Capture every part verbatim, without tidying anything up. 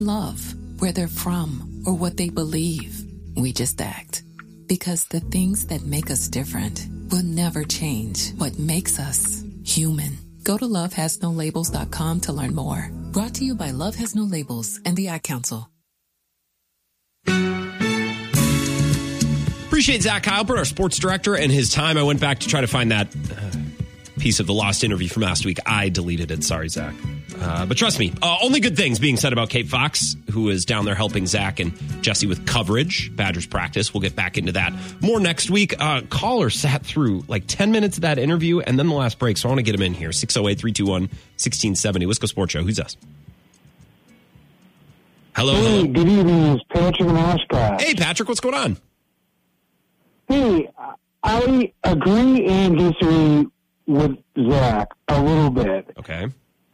love, where they're from, or what they believe. We just act. Because the things that make us different will never change what makes us human. Go to love has no labels dot com to learn more. Brought to you by Love Has No Labels and the Ad Council. Appreciate Zach Heilpert, our sports director, and his time. I went back to try to find that uh, piece of the lost interview from last week. I deleted it. Sorry, Zach. Uh, but trust me, uh, only good things being said about Kate Fox, who is down there helping Zach and Jesse with coverage, Badgers practice. We'll get back into that more next week. Uh, caller sat through like ten minutes of that interview and then the last break, so I want to get him in here. six oh eight, three two one, one six seven oh. Wisco Sports Show. Who's this? Hello. Hey, hello. good evening. It's Patrick in Oshkosh. Hey, Patrick, what's going on? Hey, I agree and disagree with Zach a little bit. Okay.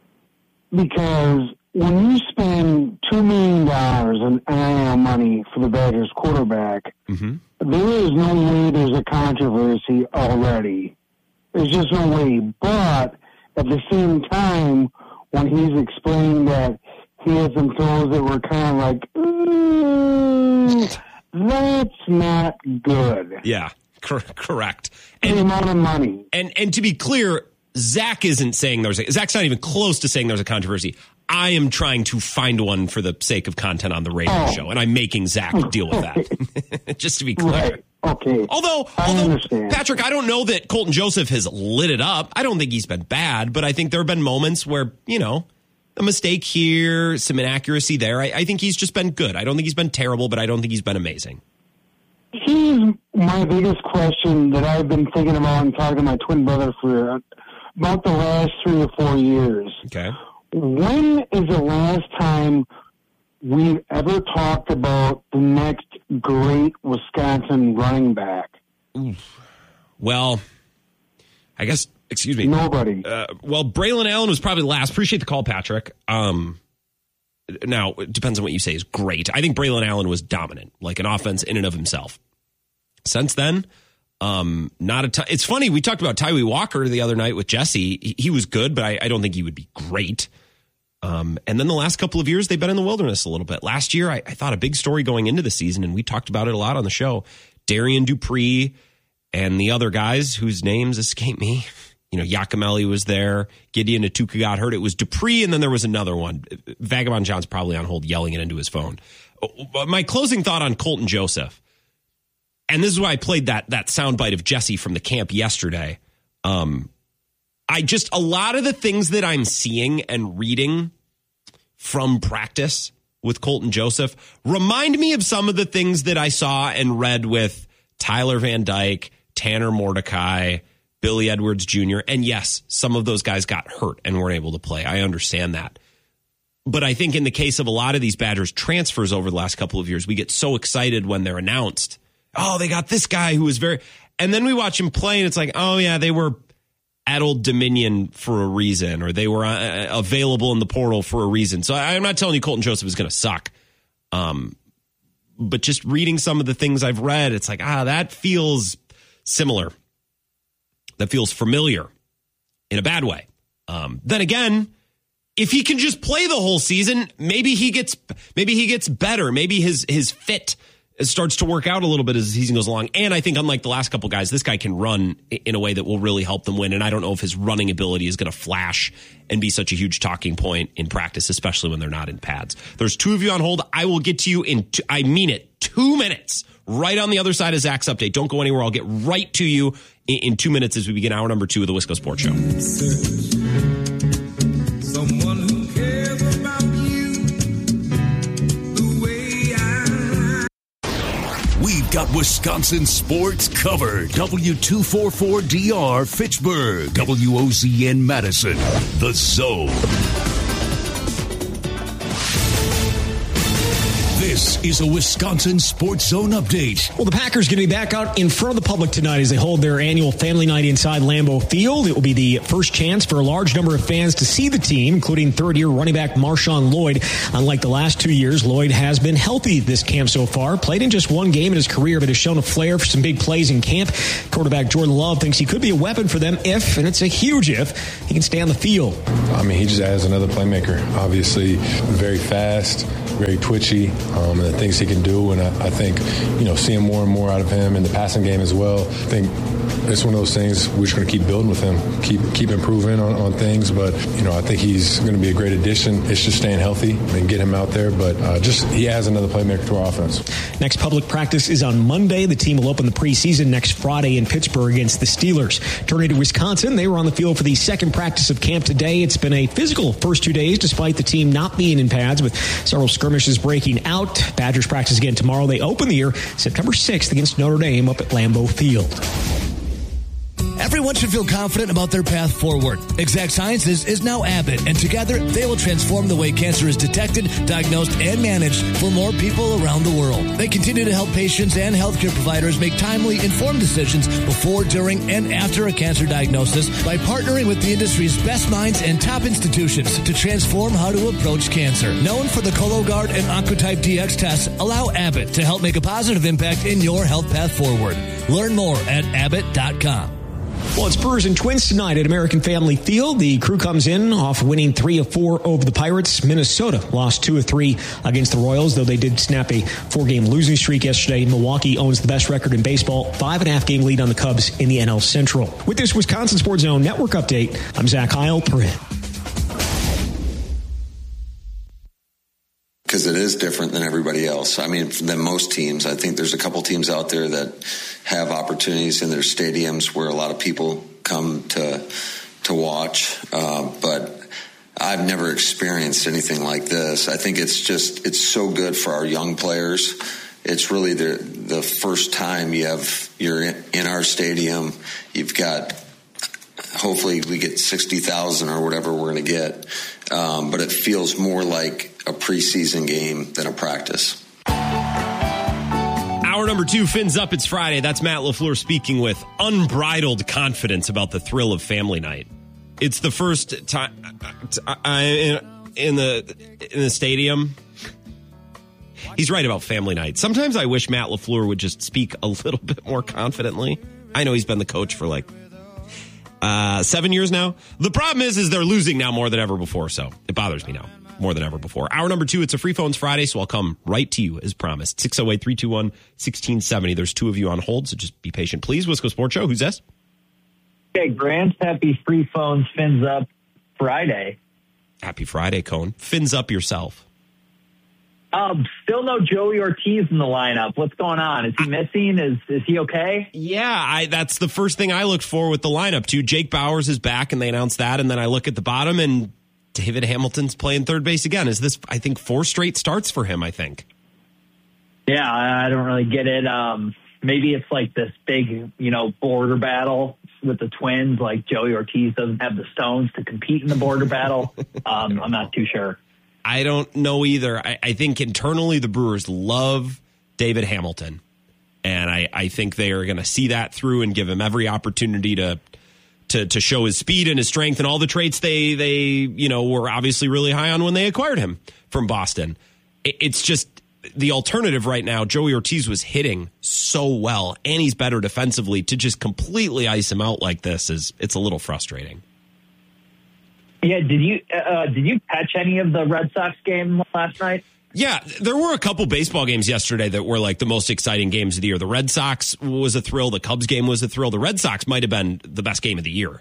Because when you spend two million dollars in N I L money for the Badgers quarterback, mm-hmm. there is no way there's a controversy already. There's just no way. But at the same time, when he's explaining that he had some throws that were kind of like, ooh, that's not good. Yeah, cor- correct. And the amount of money. And and to be clear, Zach isn't saying there's a, Zach's not even close to saying there's a controversy. I am trying to find one for the sake of content on the radio oh. show, and I'm making Zach deal with that. Just to be clear. Right. Okay. Although, I although understand. Patrick, I don't know that Colton Joseph has lit it up. I don't think he's been bad, but I think there have been moments where, you know, a mistake here, some inaccuracy there. I, I think he's just been good. I don't think he's been terrible, but I don't think he's been amazing. Here's my biggest question that I've been thinking about and talking to my twin brother for about the last three or four years. Okay. When is the last time we've ever talked about the next great Wisconsin running back? Oof. Well, I guess, excuse me. Nobody. Uh, well, Braylon Allen was probably the last. Appreciate the call, Patrick. Um, now, it depends on what you say is great. I think Braylon Allen was dominant, like an offense in and of himself. Since then, um, not a ton. It's funny, we talked about Tyree Walker the other night with Jesse. He, he was good, but I, I don't think he would be great. Um, and then the last couple of years, they've been in the wilderness a little bit. Last year, I, I thought a big story going into the season, and we talked about it a lot on the show. Darian Dupree and the other guys whose names escape me. You know, Yakimelli was there. Gideon Atuka got hurt. It was Dupree, and then there was another one. Vagabond John's probably on hold yelling it into his phone. My closing thought on Colton Joseph, and this is why I played that that soundbite of Jesse from the camp yesterday. Um, I just, a lot of the things that I'm seeing and reading from practice with Colton Joseph remind me of some of the things that I saw and read with Tyler Van Dyke, Tanner Mordecai, Billy Edwards Junior And yes, some of those guys got hurt and weren't able to play. I understand that. But I think in the case of a lot of these Badgers transfers over the last couple of years, we get so excited when they're announced. Oh, they got this guy who was very... And then we watch him play and it's like, oh yeah, they were at Old Dominion for a reason, or they were uh, available in the portal for a reason. So I'm not telling you Colton Joseph is going to suck. Um, but just reading some of the things I've read, it's like, ah, that feels similar. That feels familiar in a bad way. Um, then again, if he can just play the whole season, maybe he gets maybe he gets better. Maybe his his fit starts to work out a little bit as the season goes along. And I think unlike the last couple guys, this guy can run in a way that will really help them win. And I don't know if his running ability is going to flash and be such a huge talking point in practice, especially when they're not in pads. There's two of you on hold. I will get to you in, two, I mean it, two minutes. Right on the other side of Zach's update. Don't go anywhere. I'll get right to you in, in two minutes as we begin hour number two of the Wisco Sports Show. Someone who cares about you the way I... We've got Wisconsin sports covered. W two forty-four D R Fitchburg. W O Z N Madison. The Zone. This is a Wisconsin Sports Zone update. Well, the Packers going to be back out in front of the public tonight as they hold their annual family night inside Lambeau Field. It will be the first chance for a large number of fans to see the team, including third-year running back Marshawn Lloyd. Unlike the last two years, Lloyd has been healthy this camp so far. Played in just one game in his career, but has shown a flair for some big plays in camp. Quarterback Jordan Love thinks he could be a weapon for them if, and it's a huge if, he can stay on the field. I mean, he just adds another playmaker. Obviously, very fast. very twitchy, um, and the things he can do. And I, I think, you know, seeing more and more out of him in the passing game as well. I think it's one of those things we're just going to keep building with him, keep keep improving on, on things. But, you know, I think he's going to be a great addition. It's just staying healthy and get him out there. But uh, just he adds another playmaker to our offense. Next public practice is on Monday. The team will open the preseason next Friday in Pittsburgh against the Steelers. Turning to Wisconsin, they were on the field for the second practice of camp today. It's been a physical first two days, despite the team not being in pads, with several skirmishes breaking out. Badgers practice again tomorrow. They open the year September sixth against Notre Dame up at Lambeau Field. Everyone should feel confident about their path forward. Exact Sciences is now Abbott, and together they will transform the way cancer is detected, diagnosed, and managed for more people around the world. They continue to help patients and healthcare providers make timely, informed decisions before, during, and after a cancer diagnosis by partnering with the industry's best minds and top institutions to transform how to approach cancer. Known for the Cologuard and Oncotype D X tests, allow Abbott to help make a positive impact in your health path forward. Learn more at abbott dot com. Well, it's Brewers and Twins tonight at American Family Field. The crew comes in off winning three of four over the Pirates. Minnesota lost two of three against the Royals, though they did snap a four-game losing streak yesterday. Milwaukee owns the best record in baseball, five and a half game lead on the Cubs in the N L Central. With this Wisconsin Sports Zone Network update, I'm Zach Heil. Because it is different than everybody else. I mean, than most teams. I think there's a couple teams out there that have opportunities in their stadiums where a lot of people come to to watch. Uh, but I've never experienced anything like this. I think it's just it's so good for our young players. It's really the the first time you have you're in, in our stadium. You've got. Hopefully we get sixty thousand or whatever we're going to get. Um, but it feels more like a preseason game than a practice. Hour number two, Fins Up. It's Friday. That's Matt LaFleur speaking with unbridled confidence about the thrill of family night. It's the first time in, in the in the stadium. He's right about family night. Sometimes I wish Matt LaFleur would just speak a little bit more confidently. I know he's been the coach for like Uh, seven years now. The problem is, is they're losing now more than ever before. So it bothers me now more than ever before. Hour number two, it's a Free Phones Friday, so I'll come right to you as promised. six oh eight, three two one, one six seven zero. There's two of you on hold, so just be patient, please. Wisco Sports Show. Who's this? Hey, Grant. Happy Free Phones Fins Up Friday. Happy Friday, Cone. Fins up yourself. Um, still no Joey Ortiz in the lineup. What's going on? Is he missing? Is is he okay? Yeah, I, that's the first thing I looked for with the lineup, too. Jake Bowers is back, and they announced that, and then I look at the bottom, and David Hamilton's playing third base again. Is this, I think, four straight starts for him, I think. Yeah, I don't really get it. Um, maybe it's like this big, you know, border battle with the Twins, like Joey Ortiz doesn't have the stones to compete in the border battle. Um, I'm not too sure. I don't know either. I, I think internally the Brewers love David Hamilton, and I, I think they are going to see that through and give him every opportunity to, to to show his speed and his strength and all the traits they they you know were obviously really high on when they acquired him from Boston. It, it's just the alternative right now. Joey Ortiz was hitting so well, and he's better defensively. To just completely ice him out like this is it's a little frustrating. Yeah, did you uh, did you catch any of the Red Sox game last night? Yeah, there were a couple baseball games yesterday that were like the most exciting games of the year. The Red Sox was a thrill. The Cubs game was a thrill. The Red Sox might have been the best game of the year.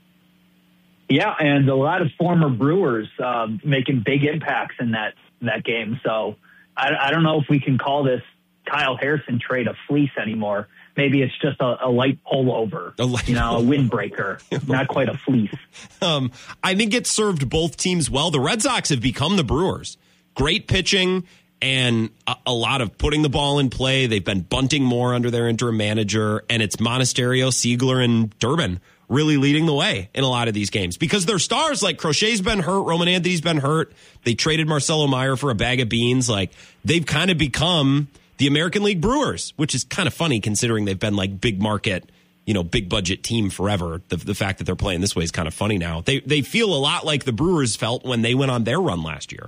Yeah, and a lot of former Brewers um, making big impacts in that that game. So I, I don't know if we can call this Kyle Harrison trade a fleece anymore. Maybe it's just a, a light pullover, a light you know, a windbreaker, not quite a fleece. Um, I think it served both teams well. The Red Sox have become the Brewers. Great pitching and a, a lot of putting the ball in play. They've been bunting more under their interim manager, and it's Monasterio, Siegler, and Durbin really leading the way in a lot of these games because their stars, like Crochet's been hurt, Roman Anthony's been hurt. They traded Marcelo Meyer for a bag of beans. Like they've kind of become the American League Brewers, which is kind of funny considering they've been like big market, you know, big budget team forever. The, the fact that they're playing this way is kind of funny now. They they feel a lot like the Brewers felt when they went on their run last year.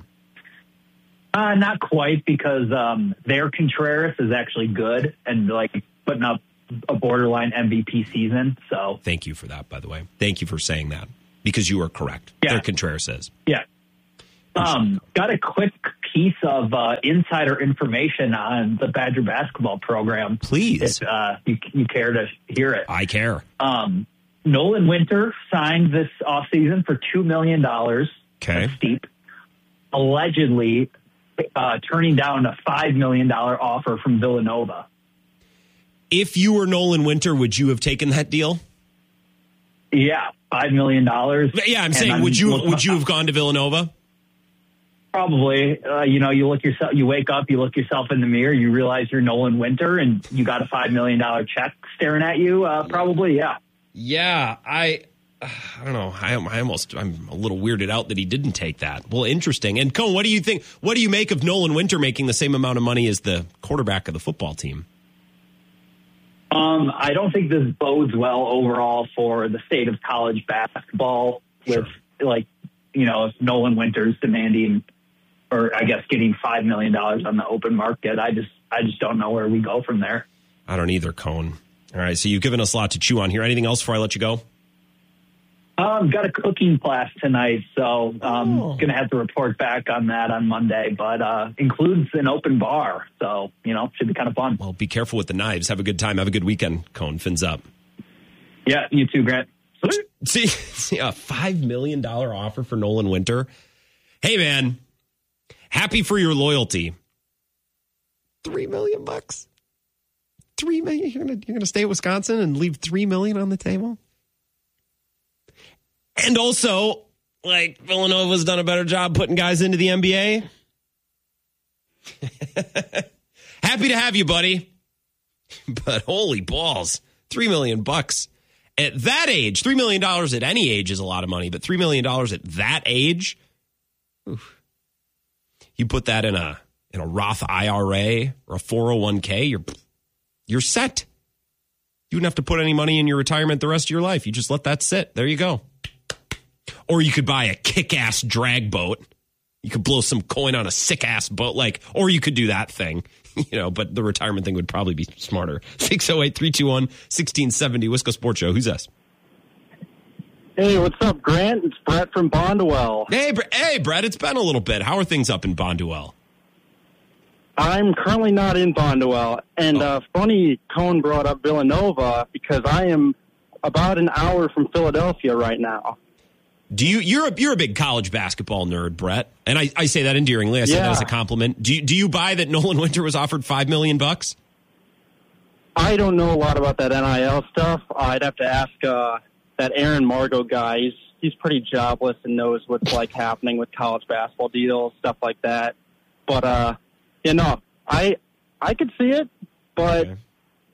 Uh, not quite, because um, their Contreras is actually good and like putting up a borderline M V P season. So thank you for that, by the way. Thank you for saying that because you are correct. Yeah. Their Contreras is. Yeah. Um, got a quick piece of uh, insider information on the Badger basketball program. Please. If uh, you, you care to hear it. I care. Um, Nolan Winter signed this offseason for two million dollars. Okay. That's steep. Allegedly uh, turning down a five million dollars offer from Villanova. If you were Nolan Winter, would you have taken that deal? Yeah, five million dollars. Yeah, I'm saying, would you would you have gone to Villanova? Probably. Uh, you know, you look yourself, you wake up, you look yourself in the mirror, you realize you're Nolan Winter, and you got a five million dollars check staring at you. Uh, probably, yeah. Yeah, I, I don't know. I, I almost, I'm a little weirded out that he didn't take that. Well, interesting. And Cone, what do you think? What do you make of Nolan Winter making the same amount of money as the quarterback of the football team? Um, I don't think this bodes well overall for the state of college basketball with, sure. like, you know, if Nolan Winter's demanding, or I guess getting five million dollars on the open market. I just, I just don't know where we go from there. I don't either, Cone. All right, so you've given us a lot to chew on here. Anything else before I let you go? Um, got a cooking class tonight, so um, oh. going to have to report back on that on Monday, but uh, includes an open bar, so, you know, should be kind of fun. Well, be careful with the knives. Have a good time. Have a good weekend, Cone. Fins up. Yeah, you too, Grant. See, see a five million dollars offer for Nolan Winter. Hey, man, happy for your loyalty. Three million bucks. Three million. You're gonna you're gonna stay at Wisconsin and leave three million on the table. And also, like, Villanova's done a better job putting guys into the N B A. Happy to have you, buddy. But holy balls, three million bucks at that age. Three million dollars at any age is a lot of money, but three million dollars at that age, oof. You put that in a in a Roth I R A or a four oh one k, you're you're set. You wouldn't have to put any money in your retirement the rest of your life. You just let that sit. There you go. Or you could buy a kick-ass drag boat. You could blow some coin on a sick-ass boat, like, or you could do that thing, you know, but the retirement thing would probably be smarter. six oh eight, three two one, one six seven oh, Wisco Sports Show. Who's this? Hey, what's up, Grant? It's Brett from Bonduel. Hey, Bre- hey, Brett, it's been a little bit. How are things up in Bonduel? I'm currently not in Bonduel, and Oh. uh, funny Cone brought up Villanova because I am about an hour from Philadelphia right now. Do you you're a you're a big college basketball nerd, Brett, and I, I say that endearingly. I say Yeah. that as a compliment. Do you, do you buy that Nolan Winter was offered five million bucks? I don't know a lot about that N I L stuff. I'd have to ask uh, that Aaron Margot guy. He's he's pretty jobless and knows what's like happening with college basketball deals, stuff like that. But uh, you know, I I could see it, but Okay.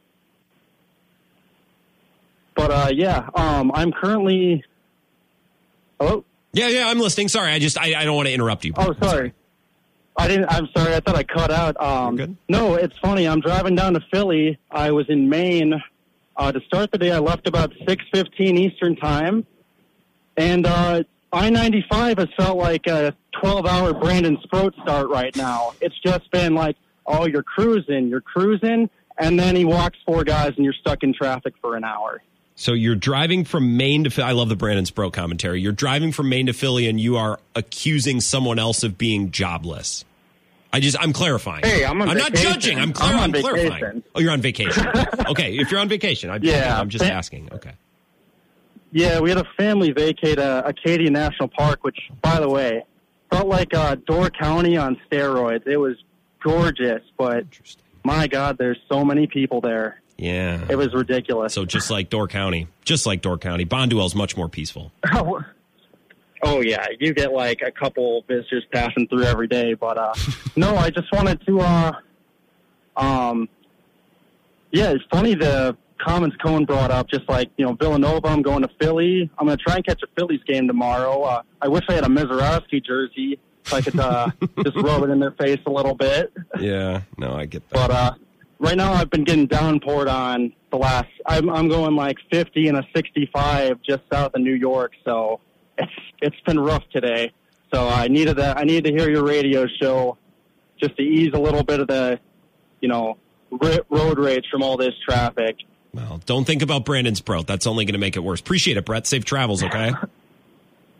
but uh, yeah, um, I'm currently. Hello? Yeah, yeah, I'm listening. Sorry, I just I, I don't want to interrupt you. Oh, sorry. I didn't. I'm sorry. I thought I cut out. Um, You're good. No, it's funny. I'm driving down to Philly. I was in Maine uh, to start the day. I left about six fifteen Eastern time, and uh, I ninety-five has felt like a twelve-hour Brandon Sproat start right now. It's just been like, oh, you're cruising, you're cruising, and then he walks four guys, and you're stuck in traffic for an hour. So you're driving from Maine to Philly. I love the Brandon Sproat commentary. You're driving from Maine to Philly, and you are accusing someone else of being jobless. I just, I'm clarifying. Hey, I'm on I'm not vacation. judging. I'm, clar- I'm on I'm clarifying. vacation. Oh, you're on vacation. Okay, if you're on vacation, I'm, Yeah. I'm just asking. Okay. Yeah, we had a family vacate uh, Acadia National Park, which, by the way, felt like uh, Door County on steroids. It was gorgeous, but my God, there's so many people there. Yeah. It was ridiculous. So just like Door County, just like Door County, Bonduel's much more peaceful. Oh, yeah, you get like a couple visitors passing through every day. But uh, no, I just wanted to, uh, um, yeah, it's funny the comments Cone brought up, just like, you know, Villanova, I'm going to Philly. I'm going to try and catch a Phillies game tomorrow. Uh, I wish I had a Mizorowski jersey so I could uh, just rub it in their face a little bit. Yeah, no, I get that. But uh, right now I've been getting downpoured on the last, I'm, I'm going like fifty and a sixty-five just south of New York, so it's it's been rough today. So I needed that. I needed to hear your radio show just to ease a little bit of the, you know, road rage from all this traffic. Well, don't think about Brandon Sprout. That's only going to make it worse. Appreciate it, Brett. Safe travels, okay?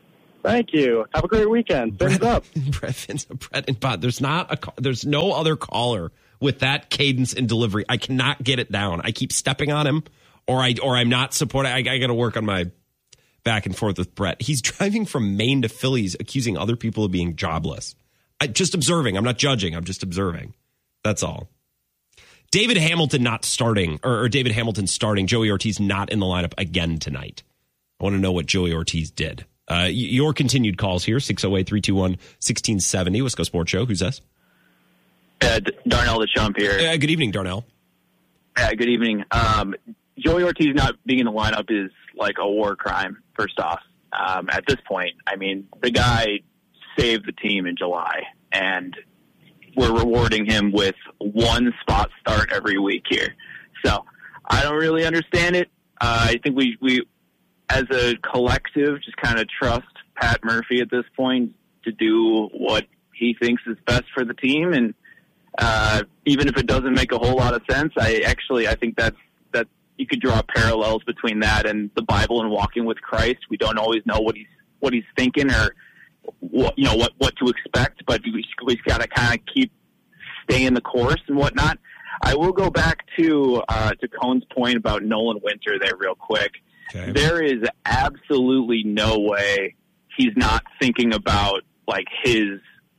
Thank you. Have a great weekend. Fins up. Brett, fins up. Brett and Bot. There's not a. There's no other caller with that cadence and delivery. I cannot get it down. I keep stepping on him, or I or I'm not supporting. I, I got to work on my back and forth with Brett. He's driving from Maine to Phillies, accusing other people of being jobless. I, just observing. I'm not judging. I'm just observing. That's all. David Hamilton not starting, or, or David Hamilton starting. Joey Ortiz not in the lineup again tonight. I want to know what Joey Ortiz did. Uh, your continued calls here, six oh eight, three two one, one six seven oh, Wisco Sports Show. Who's this? Uh, Darnell the Chump here. Uh, good evening, Darnell. Yeah, good evening. Um, Joey Ortiz not being in the lineup is like a war crime, first off. Um, at this point, I mean, the guy saved the team in July, and we're rewarding him with one spot start every week here. So I don't really understand it. Uh, I think we, we, as a collective, just kind of trust Pat Murphy at this point to do what he thinks is best for the team. And uh, even if it doesn't make a whole lot of sense, I actually I think that's that you could draw parallels between that and the Bible and walking with Christ. We don't always know what he's what he's thinking or what you know what, what to expect, but we we've got to kind of keep staying the course and whatnot. I will go back to uh, to Cohn's point about Nolan Winter there real quick. Okay. There is absolutely no way he's not thinking about like his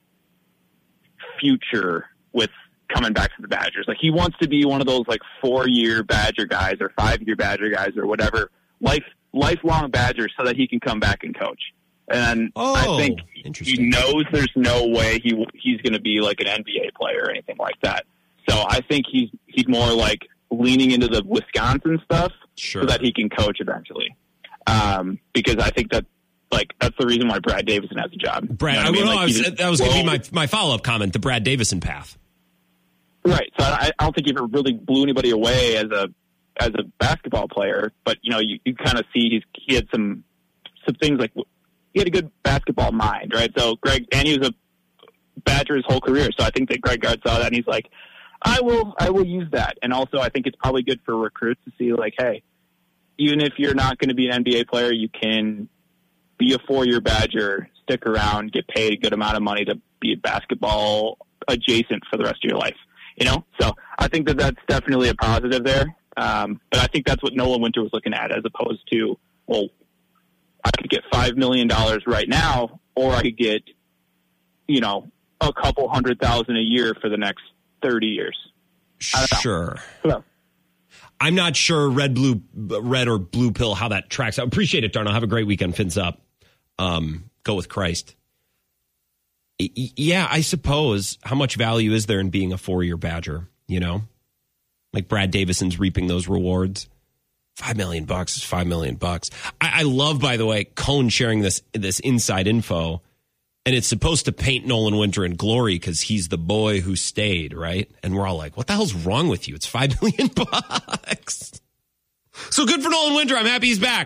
future with coming back to the Badgers. Like he wants to be one of those like four-year Badger guys or five-year Badger guys or whatever, life lifelong Badgers, so that he can come back and coach. And oh, I think he knows there's no way he he's going to be like an N B A player or anything like that. So I think he's he's more like leaning into the Wisconsin stuff sure. so that he can coach eventually. Um, because I think that like that's the reason why Brad Davison has a job. Brad, you know I, I, mean? like, I was, just, that was going to be well, my my follow up comment. The Brad Davison path. Right. So I, I don't think he ever really blew anybody away as a as a basketball player, but you know you, you kind of see he's he had some some things like. He had a good basketball mind, right? So Greg, and he was a Badger his whole career. So I think that Greg Gard saw that and he's like, I will, I will use that. And also I think it's probably good for recruits to see like, hey, even if you're not going to be an N B A player, you can be a four-year Badger, stick around, get paid a good amount of money to be basketball adjacent for the rest of your life, you know? So I think that that's definitely a positive there. Um, but I think that's what Nolan Winter was looking at as opposed to, well, I could get five million dollars right now, or I could get, you know, a couple hundred thousand a year for the next thirty years. Sure. So, I'm not sure red, blue, red or blue pill, how that tracks. I appreciate it, Darnell. Have a great weekend. Fins up. Um, go with Christ. Yeah, I suppose. How much value is there in being a four-year Badger, you know? Like Brad Davison's reaping those rewards. Five million bucks is five million bucks. I, I love, by the way, Cohn sharing this this inside info, and it's supposed to paint Nolan Winter in glory because he's the boy who stayed, right? And we're all like, "What the hell's wrong with you? It's five million bucks." So good for Nolan Winter. I'm happy he's back.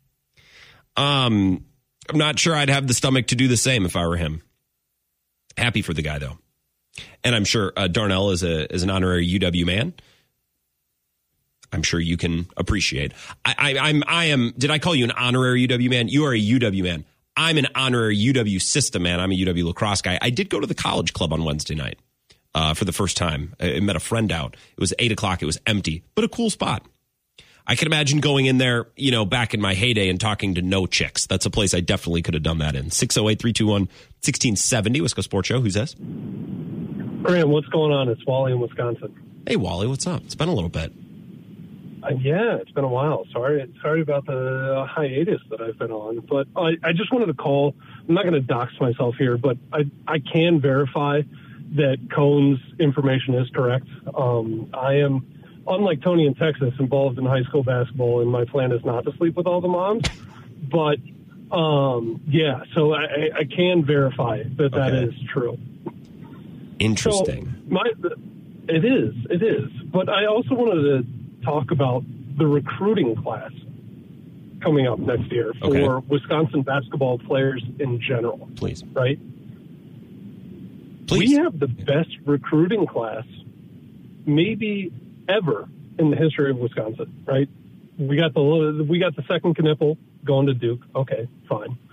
Um, I'm not sure I'd have the stomach to do the same if I were him. Happy for the guy though, and I'm sure uh, Darnell is a is an honorary U W man. I'm sure you can appreciate. I, I, I'm, I am. Did I call you an honorary U W man? You are a U W man. I'm an honorary U W system man. I'm a U W lacrosse guy. I did go to the college club on Wednesday night uh, for the first time. I met a friend out. It was eight o'clock. It was empty, but a cool spot. I can imagine going in there, you know, back in my heyday and talking to no chicks. That's a place I definitely could have done that in. six oh eight, three two one, one six seven oh, Wisco Sports Show. Who's this? Graham, what's going on? It's Wally in Wisconsin. Hey, Wally, what's up? It's been a little bit. Uh, yeah, it's been a while. Sorry sorry about the hiatus that I've been on. But I, I just wanted to call. I'm not going to dox myself here, but I, I can verify that Cohn's information is correct. Um, I am, unlike Tony in Texas, involved in high school basketball, and my plan is not to sleep with all the moms. But, um, yeah, so I, I can verify that that okay. is true. Interesting. So my, it is. It is. But I also wanted to talk about the recruiting class coming up next year for okay. Wisconsin basketball players in general. Please. Right? Please. We have the best recruiting class maybe ever in the history of Wisconsin, right? We got the we got the second Knipple going to Duke. Okay, fine.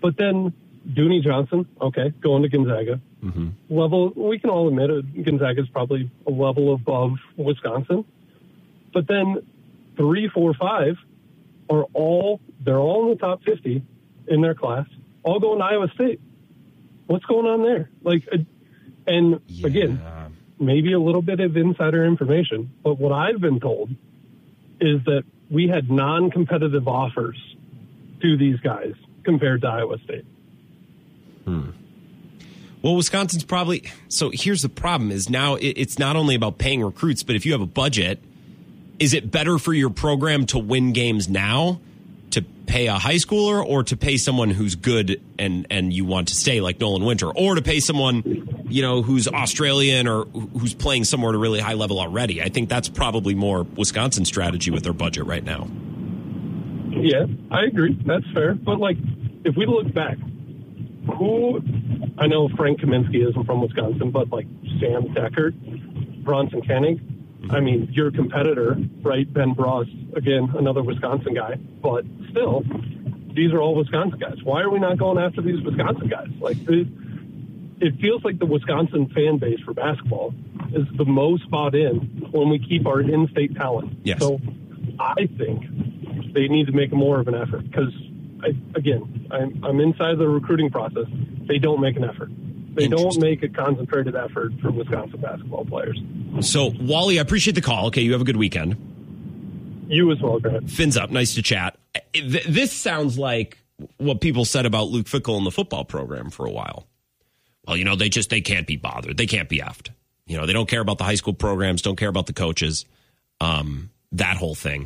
But then Dooney Johnson, okay, going to Gonzaga. Mm-hmm. Level, we can all admit it, Gonzaga is probably a level above Wisconsin. But then three, four, five are all, they're all in the top fifty in their class, all going to Iowa State. What's going on there? Like, and yeah. again, maybe a little bit of insider information, but what I've been told is that we had non-competitive offers to these guys compared to Iowa State. Hmm. Well, Wisconsin's probably, so here's the problem is now it, it's not only about paying recruits, but if you have a budget, is it better for your program to win games now to pay a high schooler or to pay someone who's good and, and you want to stay like Nolan Winter, or to pay someone, you know, who's Australian or who's playing somewhere at a really high level already? I think that's probably more Wisconsin's strategy with their budget right now. Yeah, I agree. That's fair. But like, if we look back, who, I know Frank Kaminsky isn't from Wisconsin, but like Sam Deckert, Bronson Koenig, I mean, your competitor, right, Ben Bross, again, another Wisconsin guy, but still, these are all Wisconsin guys. Why are we not going after these Wisconsin guys? Like, it, it feels like the Wisconsin fan base for basketball is the most bought in when we keep our in-state talent. Yes. So I think they need to make more of an effort because, I, again, I'm, I'm inside the recruiting process. They don't make an effort. They don't make a concentrated effort for Wisconsin basketball players. So, Wally, I appreciate the call. Okay, you have a good weekend. You as well, Grant. Fins up. Nice to chat. This sounds like what people said about Luke Fickell in the football program for a while. Well, you know, they just, they can't be bothered. They can't be effed. You know, they don't care about the high school programs, don't care about the coaches, um, that whole thing.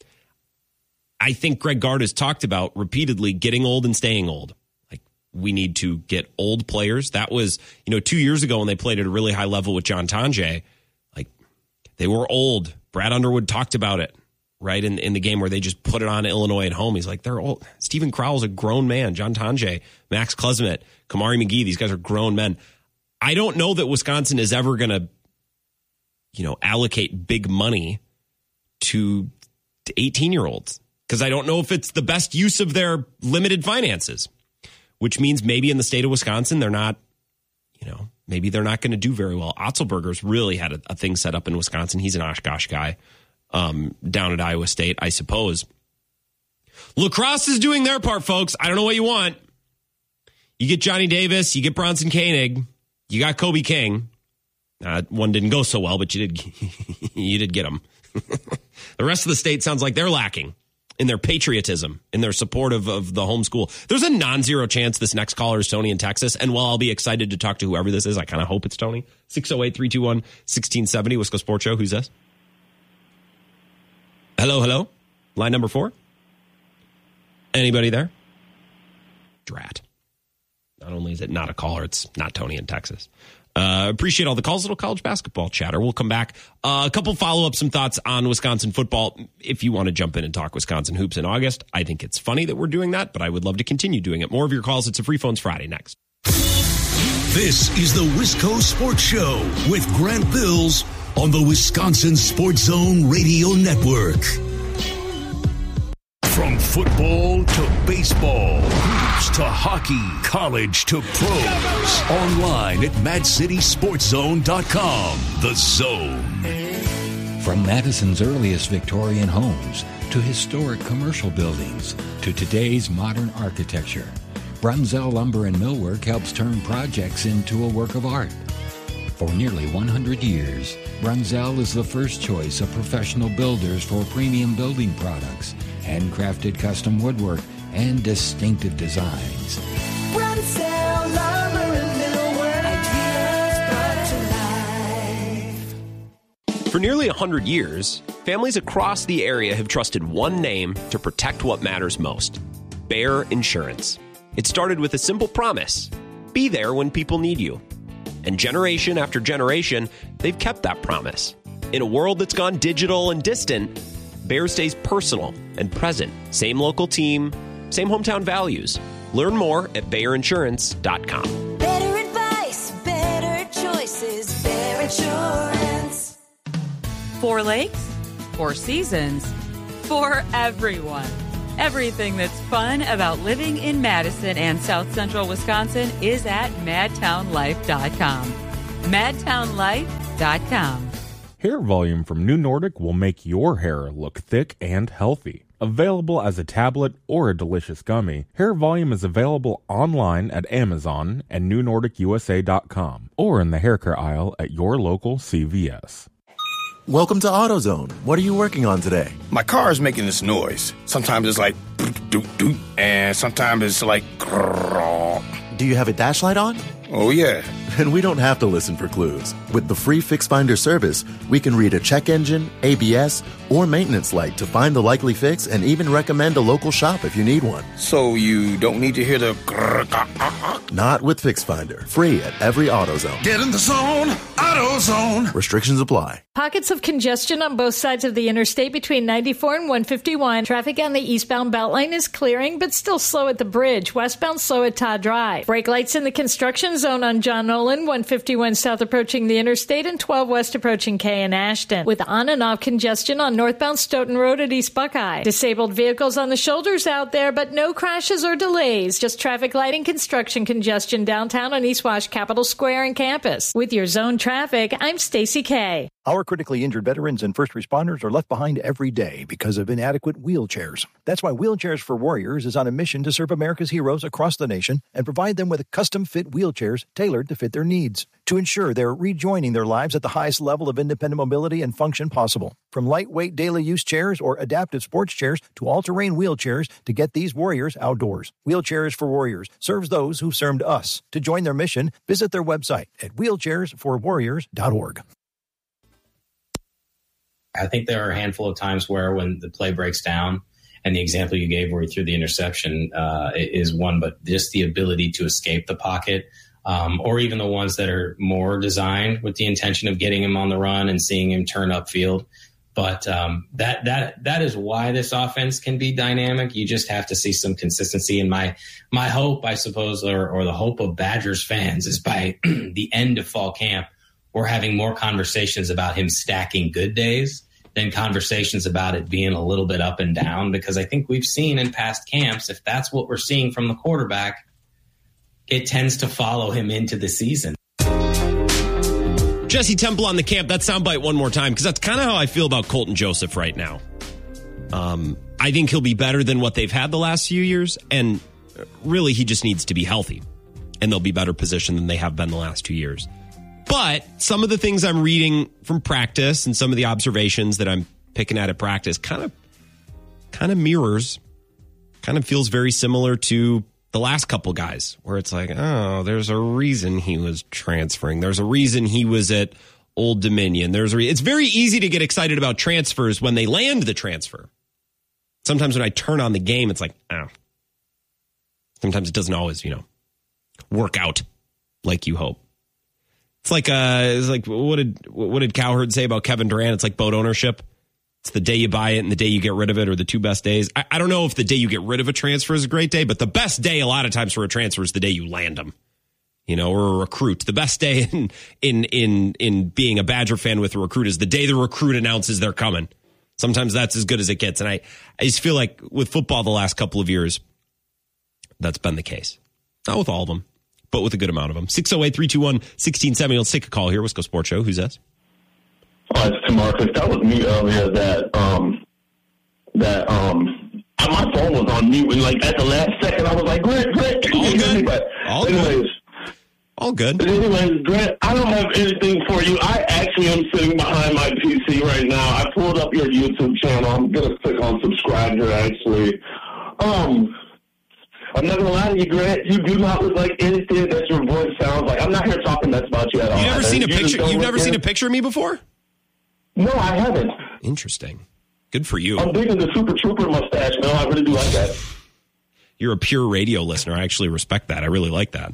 I think Greg Gard has talked about repeatedly getting old and staying old. We need to get old players. That was, you know, two years ago when they played at a really high level with John Tonje, like they were old. Brad Underwood talked about it, right, in, in the game where they just put it on Illinois at home. He's like, they're old. Stephen Crowell's a grown man. John Tonje, Max Klesmet, Kamari McGee, these guys are grown men. I don't know that Wisconsin is ever going to, you know, allocate big money to eighteen-year-olds because I don't know if it's the best use of their limited finances. Which means maybe in the state of Wisconsin, they're not, you know, maybe they're not going to do very well. Otzelberger's really had a, a thing set up in Wisconsin. He's an Oshkosh guy um, down at Iowa State, I suppose. Lacrosse is doing their part, folks. I don't know what you want. You get Johnny Davis, you get Bronson Koenig, you got Kobe King. Uh, one didn't go so well, but you did you did get him. The rest of the state sounds like they're lacking in their patriotism, in their support of, of the homeschool. There's a non-zero chance this next caller is Tony in Texas. And while I'll be excited to talk to whoever this is, I kind of hope it's Tony. six oh eight, three two one, one six seven oh, Wisco Sports Show. Who's this? Hello, hello? Line number four? Anybody there? Drat. Not only is it not a caller, it's not Tony in Texas. Uh, appreciate all the calls. Little college basketball chatter. We'll come back. Uh, a couple follow-up, some thoughts on Wisconsin football. If you want to jump in and talk Wisconsin hoops in August, I think it's funny that we're doing that, but I would love to continue doing it. More of your calls. It's a Free Phones Friday next. This is the Wisco Sports Show with Grant Bills on the Wisconsin Sports Zone Radio Network. From football to baseball, hoops to hockey, college to pros. Online at mad city sports zone dot com. The Zone. From Madison's earliest Victorian homes to historic commercial buildings to today's modern architecture, Brunzell Lumber and Millwork helps turn projects into a work of art. For nearly one hundred years, Brunzell is the first choice of professional builders for premium building products, handcrafted custom woodwork, and distinctive designs. Brunzell Lumber and Millwork, ideas brought to life. For nearly one hundred years, families across the area have trusted one name to protect what matters most: Bayer Insurance. It started with a simple promise: be there when people need you. And generation after generation, they've kept that promise. In a world that's gone digital and distant, Bayer stays personal and present. Same local team, same hometown values. Learn more at bayer insurance dot com. Better advice, better choices, Bayer Insurance. Four lakes, four seasons, for everyone. Everything that's fun about living in Madison and South Central Wisconsin is at madtown life dot com. madtown life dot com. Hair volume from New Nordic will make your hair look thick and healthy. Available as a tablet or a delicious gummy, Hair Volume is available online at Amazon and new nordic u s a dot com or in the hair care aisle at your local C V S. Welcome to AutoZone. What are you working on today? My car is making this noise. Sometimes it's like doot doot, and sometimes it's like grrr. Do you have a dash light on? Oh, yeah. And we don't have to listen for clues. With the free Fix Finder service, we can read a check engine, A B S, or maintenance light to find the likely fix and even recommend a local shop if you need one. So you don't need to hear the grrr. Not with Fix Finder. Free at every AutoZone. Get in the zone, AutoZone. Restrictions apply. Pockets of congestion on both sides of the interstate between ninety-four and one fifty-one. Traffic on the eastbound Beltline is clearing, but still slow at the bridge. Westbound slow at Todd Drive. Brake lights in the construction zone on John Nolan, one fifty-one south approaching the interstate and twelve west approaching K and Ashton. With on and off congestion on northbound Stoughton Road at East Buckeye. Disabled vehicles on the shoulders out there, but no crashes or delays. Just traffic lighting construction congestion downtown on East Wash, Capitol Square, and campus. With your zone traffic, I'm Stacy Kay. Our critically injured veterans and first responders are left behind every day because of inadequate wheelchairs. That's why Wheelchairs for Warriors is on a mission to serve America's heroes across the nation and provide them with custom-fit wheelchairs tailored to fit their needs to ensure they're rejoining their lives at the highest level of independent mobility and function possible. From lightweight daily use chairs or adaptive sports chairs to all-terrain wheelchairs to get these warriors outdoors. Wheelchairs for Warriors serves those who've served us. To join their mission, visit their website at wheelchairs for warriors dot org. I think there are a handful of times where when the play breaks down, and the example you gave where he threw the interception uh, is one, but just the ability to escape the pocket, um, or even the ones that are more designed with the intention of getting him on the run and seeing him turn upfield. But um, that that that is why this offense can be dynamic. You just have to see some consistency. And my my hope, I suppose, or, or the hope of Badgers fans is by the end of fall camp, we're having more conversations about him stacking good days than conversations about it being a little bit up and down, because I think we've seen in past camps, if that's what we're seeing from the quarterback, it tends to follow him into the season. Jesse Temple on the camp, that soundbite one more time, because that's kind of how I feel about Colton Joseph right now. Um, I think he'll be better than what they've had the last few years, and really he just needs to be healthy, and they'll be better positioned than they have been the last two years. But some of the things I'm reading from practice and some of the observations that I'm picking at at practice kind of kind of mirrors, kind of feels very similar to the last couple guys, where it's like, oh, there's a reason he was transferring. There's a reason he was at Old Dominion. There's a re- It's very easy to get excited about transfers when they land the transfer. Sometimes when I turn on the game, it's like, oh. Sometimes it doesn't always, you know, work out like you hope. It's like uh, it's like what did what did Cowherd say about Kevin Durant? It's like boat ownership. It's the day you buy it and the day you get rid of it are the two best days. I, I don't know if the day you get rid of a transfer is a great day, but the best day a lot of times for a transfer is the day you land them. You know, or a recruit. The best day in in in in being a Badger fan with a recruit is the day the recruit announces they're coming. Sometimes that's as good as it gets, and I I just feel like with football the last couple of years, that's been the case. Not with all of them, but with a good amount of them. six oh eight, three two one, one six seven zero. Let's take a call here. Wisco Sports Show. Who's this? Oh, it's Tamarcus. That was me earlier that, um, that, um, my phone was on mute. And, like, at the last second, I was like, Grant, Grant. All good. But All anyways, good. All good. But anyways, Grant, I don't have anything for you. I actually am sitting behind my P C right now. I pulled up your YouTube channel. I'm going to click on subscribe here, actually. Um... I'm not gonna lie to you, Grant. You do not look like anything that your voice sounds like. I'm not here talking mess about you at all. You never seen a you picture? You've never seen a it. picture of me before? No, I haven't. Interesting. Good for you. I'm digging the Super Trooper mustache, man. I really do like that. You're a pure radio listener. I actually respect that. I really like that.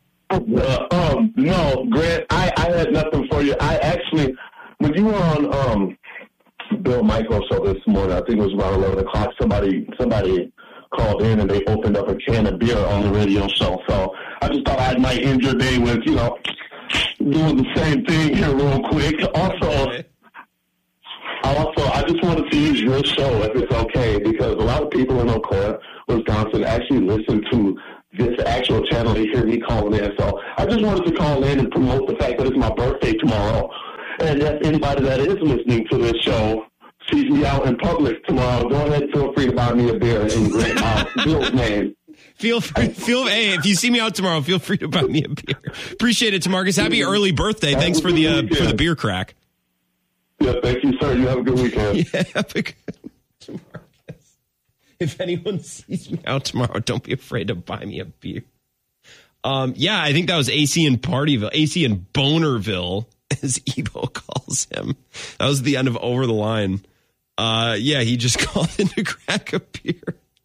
Uh, um, no, Grant, I, I had nothing for you. I actually, when you were on um, Bill Michaels show this morning, I think it was around eleven o'clock. Somebody, somebody. called in and they opened up a can of beer on the radio show. So I just thought I might end your day with, you know, doing the same thing here real quick. Also, I also, I just wanted to use your show if it's okay, because a lot of people in Eau Claire, Wisconsin, actually listen to this actual channel. They hear me calling in. So I just wanted to call in and promote the fact that it's my birthday tomorrow. And if anybody that is listening to this show sees me out in public tomorrow, go ahead and feel free to buy me a beer in Grant uh, Bill's name. Feel free, feel, hey, if you see me out tomorrow, feel free to buy me a beer. Appreciate it, Tamarcus. Happy early birthday. Have Thanks a for good the uh, weekend. for the beer crack. Yeah, thank you, sir. You have a good weekend. Yeah, have a good Tamarcus. If anyone sees me out tomorrow, don't be afraid to buy me a beer. Um, yeah, I think that was A C in Partyville, A C in Bonerville, as Ebo calls him. That was the end of Over the Line. Uh, yeah, he just called in to crack a beer.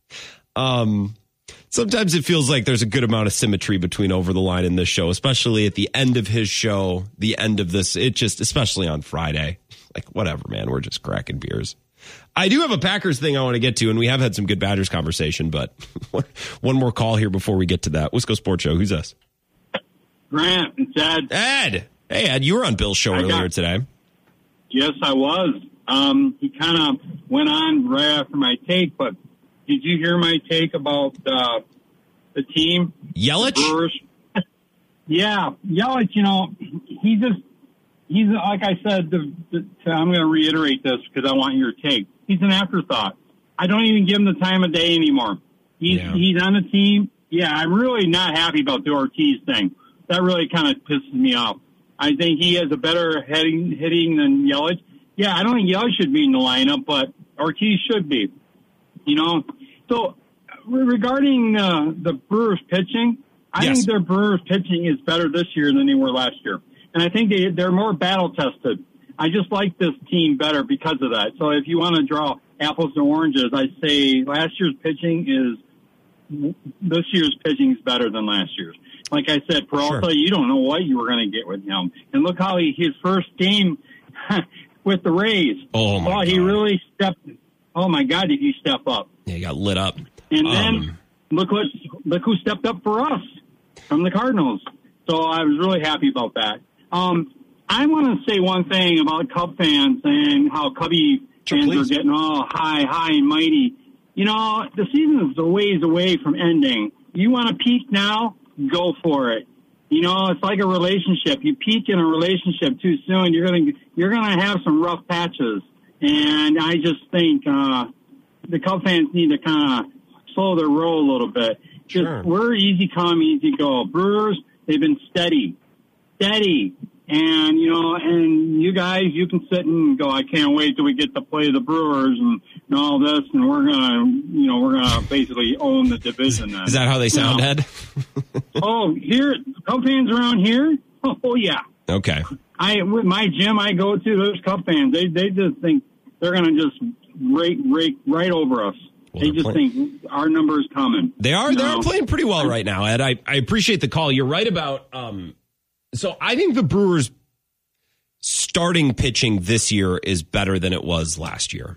Um, sometimes it feels like there's a good amount of symmetry between Over the Line and this show, especially at the end of his show, the end of this. It just, especially on Friday, like whatever, man, we're just cracking beers. I do have a Packers thing I want to get to, and we have had some good Badgers conversation, but one more call here before we get to that. Wisco Sports Show. Who's this? Grant, it's Ed. Ed. Hey, Ed, you were on Bill's show I earlier got, today. Yes, I was. Um, he kind of went on right after my take, but did you hear my take about uh, the team? Yelich? The Brewers? Yeah, Yelich, you know, he just, he's, like I said, the, the, I'm going to reiterate this because I want your take. He's an afterthought. I don't even give him the time of day anymore. He's, Yeah. he's on the team. Yeah, I'm really not happy about the Ortiz thing. That really kind of pisses me off. I think he has a better hitting, hitting than Yelich. Yeah, I don't think Yelich should be in the lineup, but Ortiz should be. You know, so regarding uh, the Brewers pitching, I Yes. think their Brewers pitching is better this year than they were last year. And I think they, they're more battle-tested. I just like this team better because of that. So if you want to draw apples and oranges, I say last year's pitching is – this year's pitching is better than last year's. Like I said, Peralta, Sure. you don't know what you were going to get with him. And look how he, his first game with the Rays. Oh, my oh, he God. really stepped – oh, my God, did he step up. Yeah, he got lit up. And then Um, look what look who stepped up for us from the Cardinals. So I was really happy about that. Um, I want to say one thing about Cub fans and how Cubby Sure, fans please. are getting all high, high and mighty. You know, the season is a ways away from ending. You want to peak now? Go for it. You know, it's like a relationship. You peak in a relationship too soon, you're gonna you're gonna have some rough patches. And I just think uh, the Cub fans need to kind of slow their roll a little bit. Just, Sure. We're easy come, easy go. Brewers, they've been steady, steady. And, you know, and you guys, you can sit and go, I can't wait till we get to play the Brewers and, and all this, and we're going to, you know, we're going to basically own the division then. Is that how they sound, You know? Ed? Oh, here, Cub fans around here? Oh, oh, yeah. Okay. I with my gym I go to, those Cub fans, they they just think they're going to just rake rake right over us. Well, they they're just playing- think our number is coming. They are. You They know? are playing pretty well right now, Ed. I, I appreciate the call. You're right about. Um, so I think the Brewers' starting pitching this year is better than it was last year.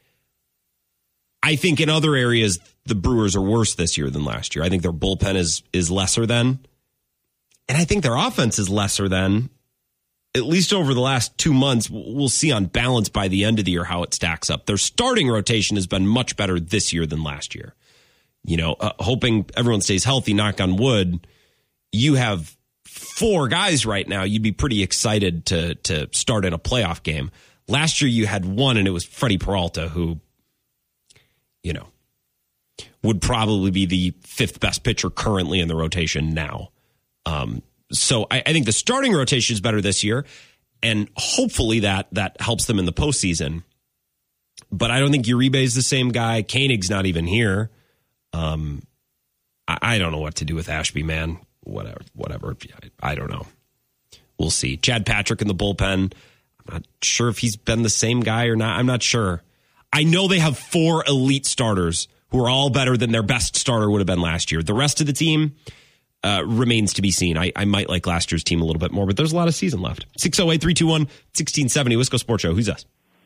I think in other areas the Brewers are worse this year than last year. I think their bullpen is is lesser than, and I think their offense is lesser than. At least over the last two months, we'll see on balance by the end of the year how it stacks up. Their starting rotation has been much better this year than last year. You know, uh, hoping everyone stays healthy, knock on wood. You have four guys right now. You'd be pretty excited to to start in a playoff game. Last year you had one, and it was Freddie Peralta, who, you know, would probably be the fifth best pitcher currently in the rotation now. Um, So I, I think the starting rotation is better this year, and hopefully that that helps them in the postseason. But I don't think Uribe is the same guy. Koenig's not even here. Um, I, I don't know what to do with Ashby, man. Whatever, whatever. I, I don't know. We'll see. Chad Patrick in the bullpen. I'm not sure if he's been the same guy or not. I'm not sure. I know they have four elite starters who are all better than their best starter would have been last year. The rest of the team Uh, remains to be seen. I, I might like last year's team a little bit more, but there's a lot of season left. six oh eight, three two one, one six seven oh, Wisco Sports Show. Who's us?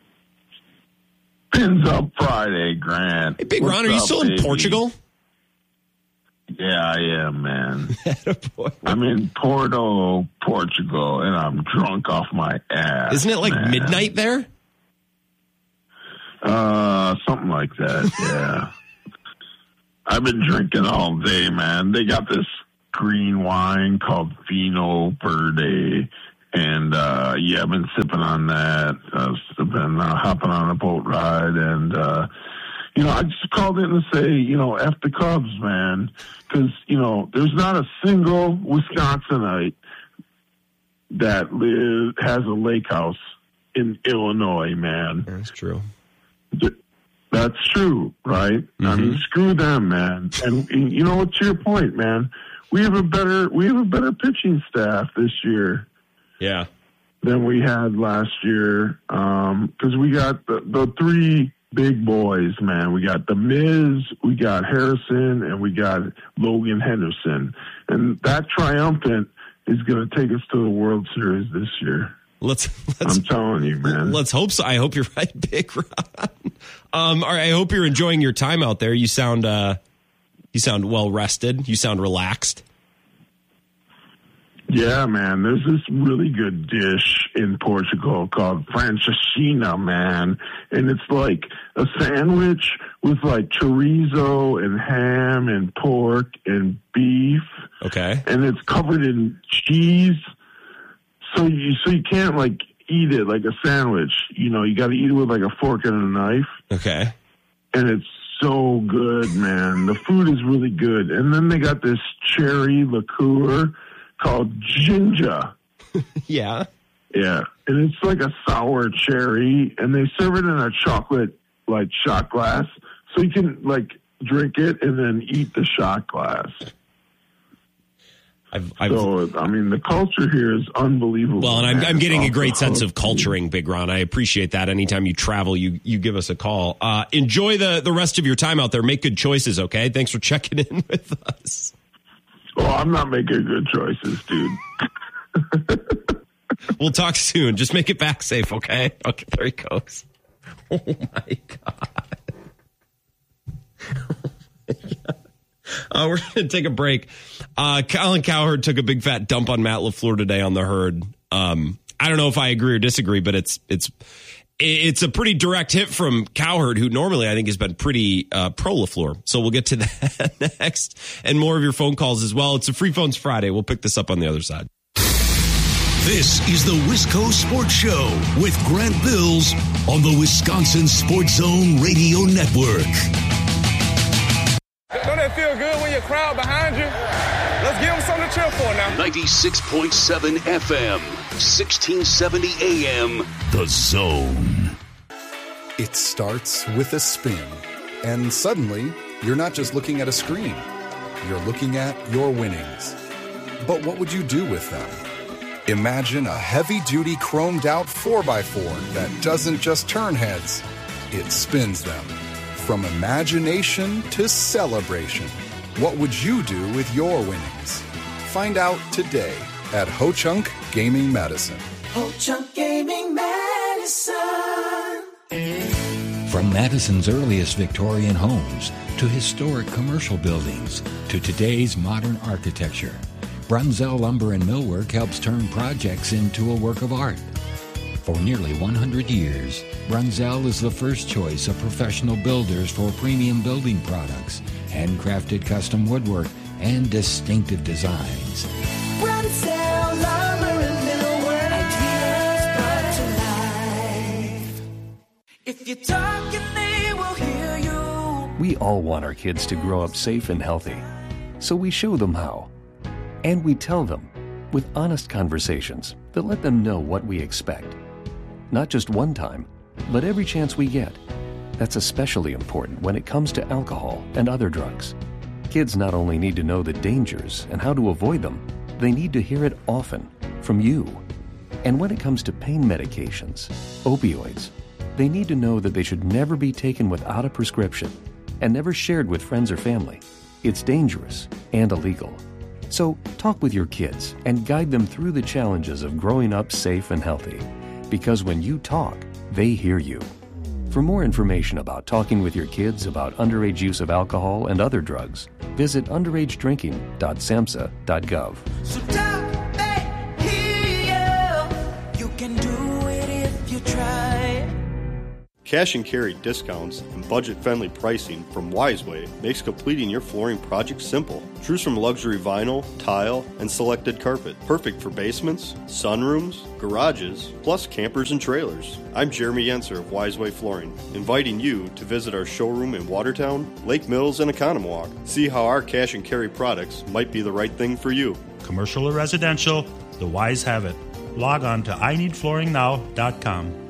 Pins up Friday, Grant. Hey, Big What's Ron, are you up, still in baby? Portugal? Yeah, I am, man. I'm in Porto, Portugal, and I'm drunk off my ass. Isn't it like man. midnight there? Uh, something like that, yeah. I've been drinking all day, man. They got this green wine called Vino Verde, and uh, yeah, I've been sipping on that. I've been uh, hopping on a boat ride, and uh, you know, I just called in to say, you know, F the Cubs, man, because you know, there's not a single Wisconsinite that live, has a lake house in Illinois, man. That's true. That's true, right? Mm-hmm. I mean, screw them, man. And, and you know, to your point, man, we have a better we have a better pitching staff this year. Yeah. Than we had last year, because um, we got the, the three big boys, man. We got the Miz, we got Harrison, and we got Logan Henderson, and that triumphant is going to take us to the World Series this year. Let's, let's. I'm telling you, man. Let's hope so. I hope you're right, Big Ron. Um, all right, I hope you're enjoying your time out there. You sound, uh, you sound well rested. You sound relaxed. Yeah, man. There's this really good dish in Portugal called francesinha, man, and it's like a sandwich with like chorizo and ham and pork and beef. Okay. And it's covered in cheese. So you so you can't like eat it like a sandwich. You know, you got to eat it with like a fork and a knife. Okay. And it's so good, man. The food is really good. And then they got this cherry liqueur called ginger. Yeah. Yeah. And it's like a sour cherry, and they serve it in a chocolate like shot glass, so you can like drink it and then eat the shot glass. I've, I've, so, I mean, the culture here is unbelievable. Well, and I'm, man. I'm getting a great Off sense the of culturing, Big Ron. I appreciate that. Anytime you travel, you you give us a call. Uh, enjoy the, the rest of your time out there. Make good choices, okay? Thanks for checking in with us. Oh, I'm not making good choices, dude. We'll talk soon. Just make it back safe, okay? Okay, there he goes. Oh, my God. Oh, my God. Uh, we're going to take a break. Uh, Colin Cowherd took a big fat dump on Matt LaFleur today on the Herd. Um, I don't know if I agree or disagree, but it's it's it's a pretty direct hit from Cowherd, who normally I think has been pretty uh, pro LaFleur. So we'll get to that next, and more of your phone calls as well. It's a Free Phones Friday. We'll pick this up on the other side. This is the Wisco Sports Show with Grant Bills on the Wisconsin Sports Zone Radio Network. Don't that feel good when your crowd behind you? Let's give them something to cheer for now. ninety-six point seven F M, sixteen seventy A M, The Zone. It starts with a spin, and suddenly you're not just looking at a screen. You're looking at your winnings. But what would you do with them? Imagine a heavy-duty chromed-out four by four that doesn't just turn heads, it spins them. From imagination to celebration, what would you do with your winnings? Find out today at Ho Chunk Gaming Medicine. Ho Chunk Gaming Medicine. From Madison's earliest Victorian homes to historic commercial buildings to today's modern architecture, Brunzell Lumber and Millwork helps turn projects into a work of art. For nearly one hundred years, Brunzell is the first choice of professional builders for premium building products, handcrafted custom woodwork, and distinctive designs. Brunzell Lumber and Millwork. Ideas brought to life. If you're talking, they will hear you. We all want our kids to grow up safe and healthy, so we show them how. And we tell them with honest conversations that let them know what we expect. Not just one time, but every chance we get. That's especially important when it comes to alcohol and other drugs. Kids not only need to know the dangers and how to avoid them, they need to hear it often from you. And when it comes to pain medications, opioids, they need to know that they should never be taken without a prescription and never shared with friends or family. It's dangerous and illegal. So talk with your kids and guide them through the challenges of growing up safe and healthy. Because when you talk, they hear you. For more information about talking with your kids about underage use of alcohol and other drugs, visit underage drinking dot samhsa dot gov. So talk, they hear you. You can do it if you try. Cash and carry discounts and budget-friendly pricing from Wiseway makes completing your flooring project simple. Choose from luxury vinyl, tile, and selected carpet. Perfect for basements, sunrooms, garages, plus campers and trailers. I'm Jeremy Yenser of Wiseway Flooring, inviting you to visit our showroom in Watertown, Lake Mills, and Economowoc. See how our cash and carry products might be the right thing for you. Commercial or residential, the Wise have it. Log on to I need flooring now dot com.